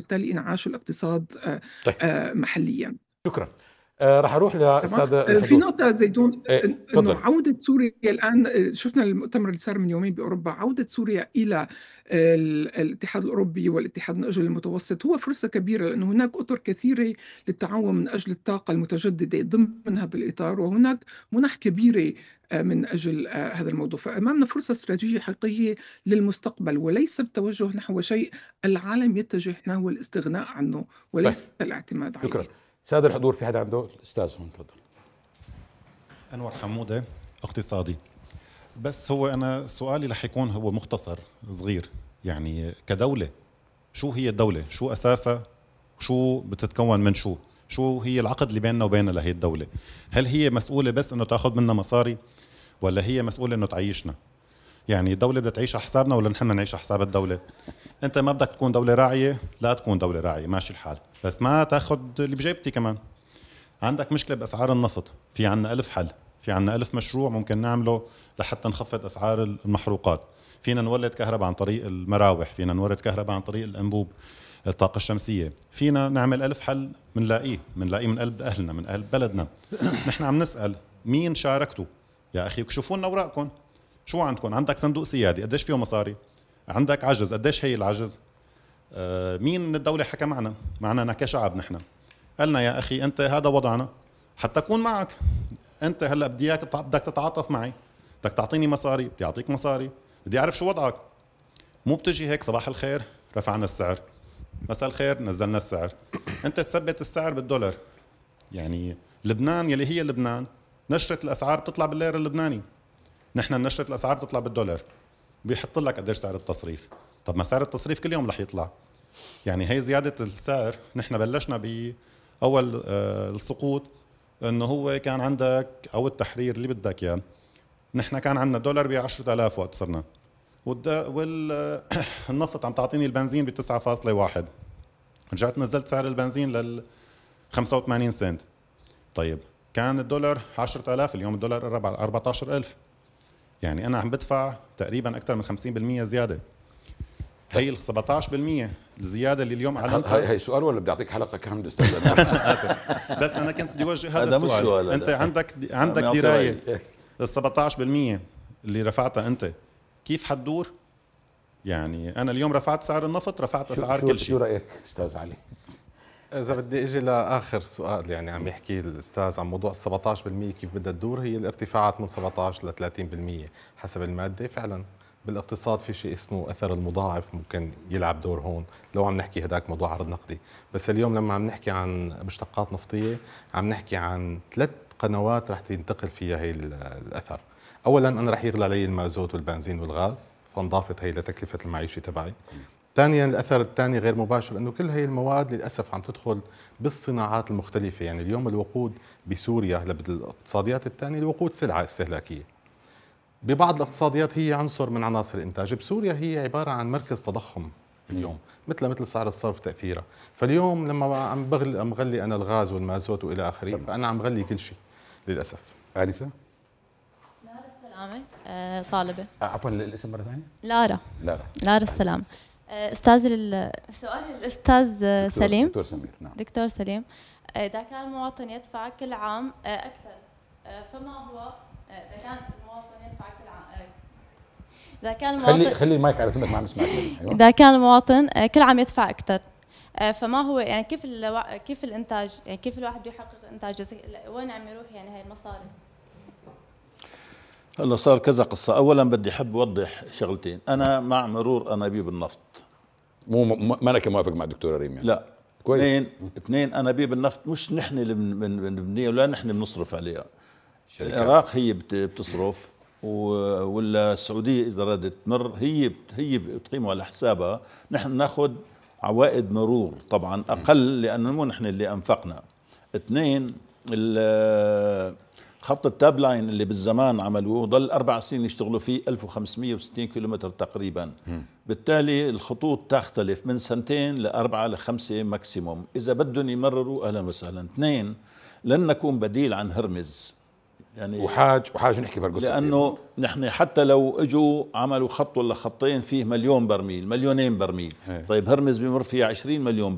وبالتالي انعاش الاقتصاد طيب محليا. شكرا. راح اروح للاستاذ في الحضور. نقطة زيتون، انه تفضل. عودة سوريا الآن، شفنا المؤتمر اللي صار من يومين بأوروبا، عودة سوريا إلى الاتحاد الأوروبي والاتحاد من أجل المتوسط هو فرصة كبيرة، لأن هناك أطر كثيرة للتعاون من أجل الطاقة المتجددة ضمن هذا الإطار، وهناك منح كبيرة من أجل هذا الموضوع. فأمامنا فرصة استراتيجية حقيقية للمستقبل، وليس التوجه نحو شيء العالم يتجه نحو الاستغناء عنه وليس الاعتماد عليه. شكرا. سادة الحضور، في حدا عنده؟ الأستاذ هون تفضل. أنور حمودة، اقتصادي. بس هو أنا سؤالي رح يكون هو مختصر صغير، يعني كدولة شو هي الدولة؟ شو أساسها؟ شو بتتكون من شو هي العقد اللي بيننا وبينها لهي الدولة؟ هل هي مسؤولة بس إنه تأخذ منا مصاري، ولا هي مسؤولة إنه تعيشنا؟ يعني الدولة بدها تعيش على حسابنا ولا نحن نعيش على حساب الدولة؟ أنت ما بدك تكون دولة راعية، لا تكون دولة راعية، ماشي الحال، بس ما تأخذ اللي بجيبتي كمان. عندك مشكلة بأسعار النفط، في عنا 1000 حل، في عنا 1000 مشروع ممكن نعمله لحتى نخفض أسعار المحروقات. فينا نولد كهرباء عن طريق المراوح، فينا نولد كهرباء عن طريق الأنبوب، الطاقة الشمسية، فينا نعمل 1000 حل. منلاقيه من قلب أهلنا، من قلب بلدنا. نحن عم نسأل مين شاركتوا يا أخي؟ شوفوا لنا أوراقكم، شو عندكم؟ عندك صندوق سيادي قديش فيه مصاري؟ عندك عجز قديش هي العجز؟ مين من الدولة حكى معنا كشعب؟ نحن قالنا يا أخي أنت هذا وضعنا حتى أكون معك. أنت هلأ بدك تتعاطف معي، بدك تعطيني مصاري، بدي أعطيك مصاري، بدي أعرف شو وضعك. مو بتجي هيك صباح الخير رفعنا السعر، مساء الخير نزلنا السعر. أنت تثبت السعر بالدولار. يعني لبنان يلي هي لبنان نشرة الأسعار بتطلع باللير اللبناني، نحن نشرة الأسعار بتطلع بالدولار. بيحط لك قديش سعر التصريف. طب ما سعر التصريف كل يوم رح يطلع. يعني هي زيادة السعر، نحن بلشنا بأول السقوط إنه هو كان عندك أو التحرير اللي بدك إياه. نحن كان عندنا دولار ب10,000 وقت صرنا، والنفط عم تعطيني البنزين ب9.1. رجعت نزلت سعر البنزين لل85 سنت. طيب كان الدولار 10,000، اليوم الدولار قرب على 14,000. يعني أنا عم بدفع تقريبا أكثر من 50% زيادة. هي ال 17% الزياده اللي اليوم اعلنتها. هي سؤال ولا بدي اعطيك حلقه كامله استاذ؟ اسف، بس انا كنت بدي اوجه هذا السؤال. انت عندك درايه ال 17% اللي رفعتها انت كيف حتدور؟ يعني انا اليوم رفعت سعر النفط، رفعت اسعار كل شيء. شو رايك استاذ علي؟ إذا بدي أجي لآخر سؤال، يعني عم يحكي الأستاذ عن موضوع 17% كيف بدها تدور. هي الارتفاعات من 17 ل 30% حسب المادة. فعلا بالاقتصاد في شيء اسمه أثر المضاعف ممكن يلعب دور هون، لو عم نحكي هداك موضوع عرض نقدي. بس اليوم لما عم نحكي عن مشتقات نفطية عم نحكي عن 3 قنوات رح تنتقل فيها هي الأثر. أولا أنا رح يغلى علي المازوت والبنزين والغاز، فانضافت هي لتكلفة المعيشة تبعي. ثانيا الأثر الثاني غير مباشر أنه كل هي المواد للأسف عم تدخل بالصناعات المختلفة. يعني اليوم الوقود بسوريا بالاقتصاديات الثانية الوقود سلعة استهلاكية. ببعض الاقتصاديات هي عنصر من عناصر الإنتاج. بسوريا هي عبارة عن مركز تضخم اليوم، مثل سعر الصرف تأثيرها. فاليوم لما عم بغلي أنا الغاز والمازوت وإلى آخره، فأنا عم غلي كل شيء للأسف. آنسة؟ لارا السلامة، طالبة. عفوا الاسم مرة ثانية؟ لارا السلام. السؤال للأستاذ سليم. دكتور سمير. نعم. دكتور سليم، إذا كان المواطن يدفع كل عام أكثر، فما هو إذا كان المواطن يدفع كل عام إذا كان المواطن خلي المايك على فمك، ما عم نسمعك. أيوة. إذا كان المواطن كل عام يدفع أكثر، فما هو يعني كيف الإنتاج، يعني كيف الواحد يحقق إنتاج؟ وين عم يروح يعني هاي المصاري؟ هلا صار كذا قصة. أولا بدي حب أوضح شغلتين. أنا مع مرور أنابيب النفط، ما أنا موافق مع الدكتورة ريم يعني. لا كويس. اثنين أنابيب النفط مش نحن اللي بنبنيها ولا نحن بنصرف عليها. العراق هي بتصرف، ولا السعودية إذا ردت تمر هي بتقيمها على حسابها. نحن ناخذ عوائد مرور طبعا أقل لأنه مو نحن اللي أنفقنا. اثنين خط التاب لاين اللي بالزمان عملوه ضل 4 سنين يشتغلوا فيه 1560 كيلومتر تقريبا. بالتالي الخطوط تختلف من 2 ل4 ل5 ماكسيموم. إذا بدهم يمرروا أهلا وسهلا. 2 لن نكون بديل عن هرمز يعني، وحاج نحكي بهالقصة، لأنه نحن حتى لو اجوا عملوا خط ولا خطين فيه 1,000,000 برميل 2,000,000 برميل. طيب هرمز بمر فيها 20 مليون